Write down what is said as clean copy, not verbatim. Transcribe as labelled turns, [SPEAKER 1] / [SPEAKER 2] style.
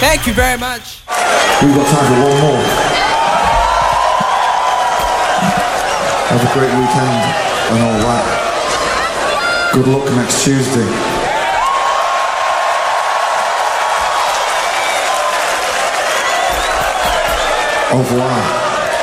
[SPEAKER 1] Thank you very much.
[SPEAKER 2] We've got time for one more. Have a great weekend and all that. Good luck next Tuesday. Au revoir.